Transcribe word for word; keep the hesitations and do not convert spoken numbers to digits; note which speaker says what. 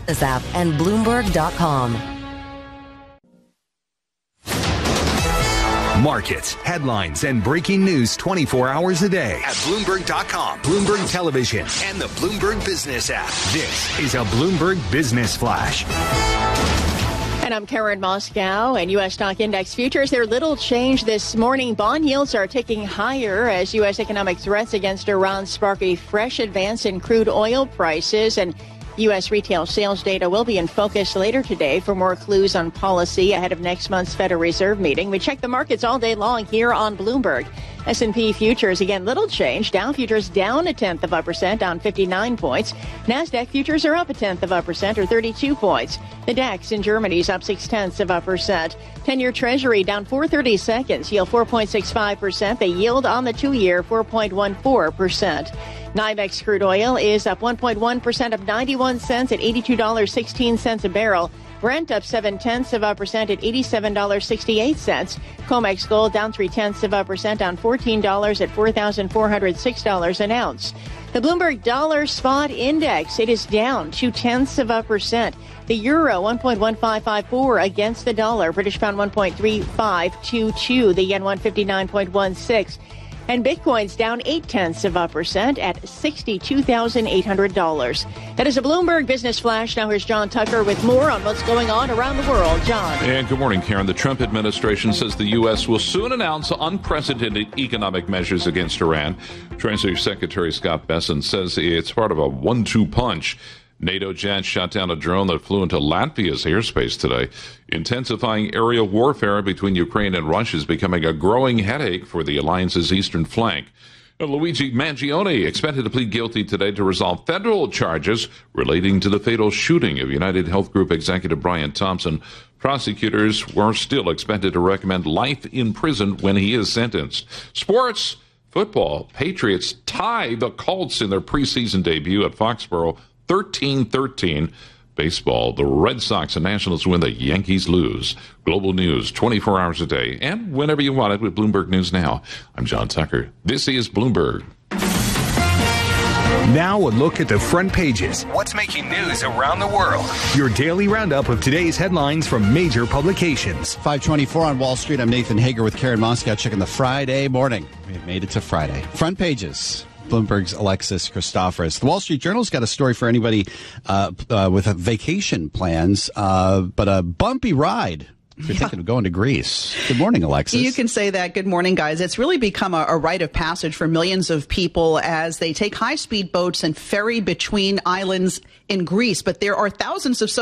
Speaker 1: This app and Bloomberg dot com.
Speaker 2: Markets, headlines, and breaking news twenty-four hours a day at Bloomberg dot com, Bloomberg Television, and the Bloomberg Business app. This is a Bloomberg Business Flash.
Speaker 3: And I'm Karen Moscow, and U S stock index futures, they're little change this morning. Bond yields are ticking higher as U S economic threats against Iran spark a fresh advance in crude oil prices. And U S retail sales data will be in focus later today for more clues on policy ahead of next month's Federal Reserve meeting. We check the markets all day long here on Bloomberg. S and P futures, again, little change. Dow futures down a tenth of a percent, down fifty-nine points. NASDAQ futures are up a tenth of a percent, or thirty-two points. The DAX in Germany is up six tenths of a percent. ten-year Treasury down four thirty-seconds, yield four point six five percent. The yield on the two-year, four point one four percent. NYMEX crude oil is up one point one percent, up ninety-one cents at eighty-two dollars and sixteen cents a barrel. Brent up seven tenths of a percent at eighty-seven dollars and sixty-eight cents. COMEX gold down three tenths of a percent, down fourteen dollars at four thousand four hundred six dollars an ounce. The Bloomberg Dollar Spot Index, it is down two tenths of a percent. The euro one point one five five four against the dollar. British pound one point three five two two. The yen one fifty-nine point one six. And Bitcoin's down eight tenths of a percent at sixty-two thousand eight hundred dollars. That is a Bloomberg Business Flash. Now here's John Tucker with more on what's going on around the world. John.
Speaker 4: And good morning, Karen. The Trump administration says the U S will soon announce unprecedented economic measures against Iran. Treasury Secretary Scott Bessent says it's part of a one two punch. NATO jets shot down a drone that flew into Latvia's airspace today. Intensifying aerial warfare between Ukraine and Russia is becoming a growing headache for the alliance's eastern flank. Luigi Mangione expected to plead guilty today to resolve federal charges relating to the fatal shooting of United Health Group executive Brian Thompson. Prosecutors were still expected to recommend life in prison when he is sentenced. Sports. Football. Patriots tie the Colts in their preseason debut at Foxborough thirteen thirteen. Baseball, the Red Sox and Nationals win, the Yankees lose. Global news twenty-four hours a day and whenever you want it with Bloomberg News Now. I'm John Tucker. This is Bloomberg.
Speaker 2: Now a look at the front pages. What's making news around the world? Your daily roundup of today's headlines from major publications.
Speaker 5: five twenty-four on Wall Street. I'm Nathan Hager with Karen Moscow checking the Friday morning. We've made it to Friday. Front pages. Bloomberg's Alexis Christoforous. The Wall Street Journal's got a story for anybody uh, uh, with a vacation plans, uh, but a bumpy ride if you're yeah. thinking of going to Greece. Good morning, Alexis.
Speaker 6: You can say that. Good morning, guys. It's really become a, a rite of passage for millions of people as they take high-speed boats and ferry between islands in Greece. But there are thousands of